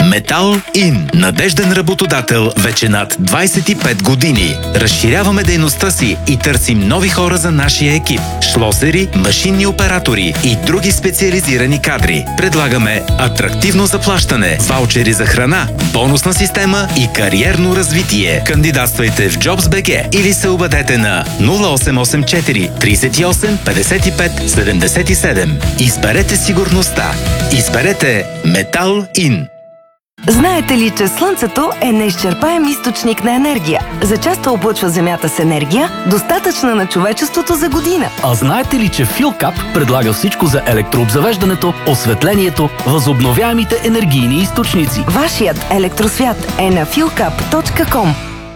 Метал Ин. Надежден работодател вече над 25 години. Разширяваме дейността си и търсим нови хора за нашия екип. Шлосери, машинни оператори и други специализирани кадри. Предлагаме атрактивно заплащане, ваучери за храна, бонусна система и кариерно развитие. Кандидатствайте в JobsBG или се обадете на 0884 38 55 77. Изберете сигурността. Изберете Метал Ин. Знаете ли, че Слънцето е неизчерпаем източник на енергия? Зачесто облъчва Земята с енергия, достатъчна на човечеството за година. А знаете ли, че Филкап предлага всичко за електрообзавеждането, осветлението, възобновяемите енергийни източници? Вашият електросвят е на philcap.com.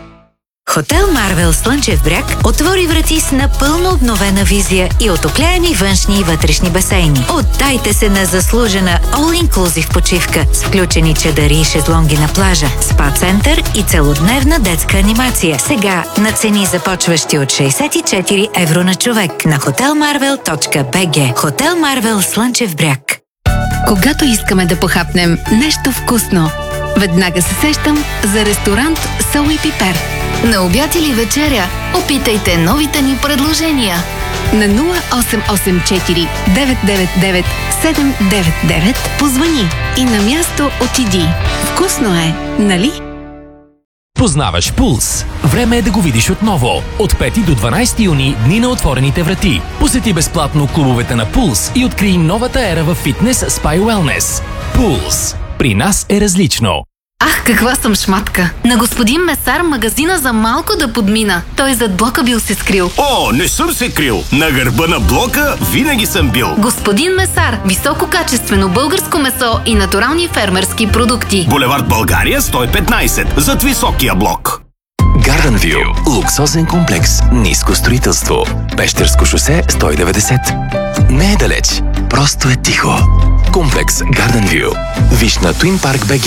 Хотел Марвел Слънчев бряг отвори врати с напълно обновена визия и отопляеми външни и вътрешни басейни. Отдайте се на заслужена all-inclusive почивка с включени чадъри и шезлонги на плажа, спа-център и целодневна детска анимация. Сега на цени започващи от 64 евро на човек на hotelmarvel.bg. Хотел Марвел Слънчев бряг. Когато искаме да похапнем нещо вкусно, веднага се сещам за ресторант Сол и Пипер. На обяд или вечеря, опитайте новите ни предложения. На 0884 999 799 позвъни и на място отиди. Вкусно е, нали? Познаваш Пулс. Време е да го видиш отново. От 5 до 12 юни, дни на отворените врати. Посети безплатно клубовете на Пулс и открий новата ера в фитнес, спа и уелнес. Пулс. При нас е различно. Ах, каква съм шматка! На господин Месар магазина за малко да подмина. Той зад блока бил се скрил. О, не съм се крил! На гърба на блока винаги съм бил. Господин Месар, висококачествено българско месо и натурални фермерски продукти. Булевард България 115, зад високия блок. Garden View. Луксозен комплекс. Ниско строителство. Пещерско шосе 190. Не е далеч. Просто е тихо. Комплекс Garden View. Виж на Twin Park BG.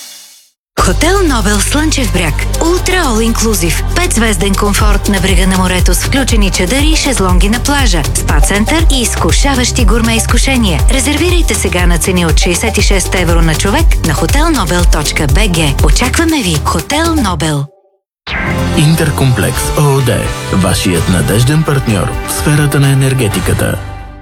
Хотел Нобел Слънчев бряг. Ултра All Inclusive. 5-звезден комфорт на брега на морето с включени чадъри и шезлонги на плажа, спа-център и изкушаващи гурме изкушения. Резервирайте сега на цени от 66 евро на човек на hotelnobel.bg. Очакваме ви! Хотел Нобел. Интеркомплекс ООД. Вашият надежден партньор в сферата на енергетиката.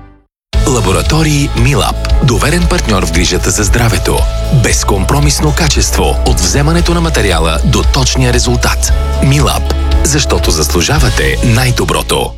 Лаборатории Милап. Доверен партньор в грижата за здравето. Безкомпромисно качество от вземането на материала до точния резултат. Милап. Защото заслужавате най-доброто.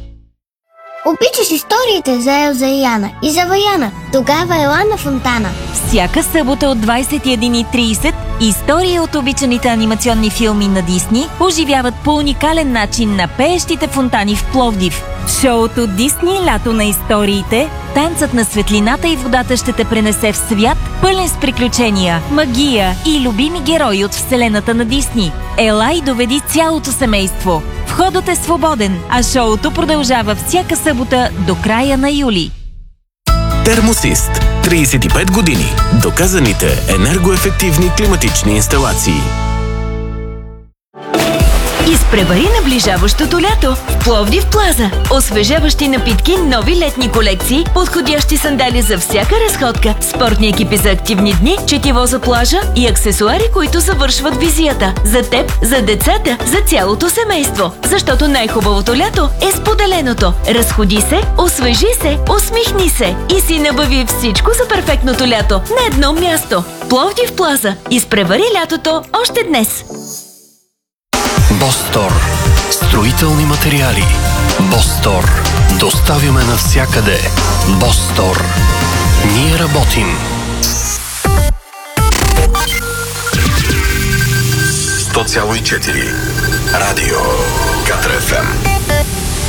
Обичаш историите за Елза и Яна и за Ваяна. Тогава ела на Фонтана. Всяка събота от 21:30 истории от обичаните анимационни филми на Дисни оживяват по уникален начин на пеещите фонтани в Пловдив. Шоуто Дисни Лято на историите, танцът на светлината и водата ще те пренесе в свят, пълен с приключения, магия и любими герои от вселената на Дисни. Ела и доведи цялото семейство. Входът е свободен, а шоуто продължава всяка събота до края на юли. Термосист. 35 години. Доказаните енергоефективни климатични инсталации. Изпревари наближаващото лято в Пловдив Плаза. Освежаващи напитки, нови летни колекции, подходящи сандали за всяка разходка, спортни екипи за активни дни, четиво за плажа и аксесуари, които завършват визията. За теб, за децата, за цялото семейство. Защото най-хубавото лято е споделеното. Разходи се, освежи се, усмихни се и си набави всичко за перфектното лято на едно място. Пловдив Плаза. Изпревари лятото още днес. Бостор. Строителни материали. Бостор. Доставяме навсякъде. Бостор. Ние работим. 100,4 Радио Катра ФМ.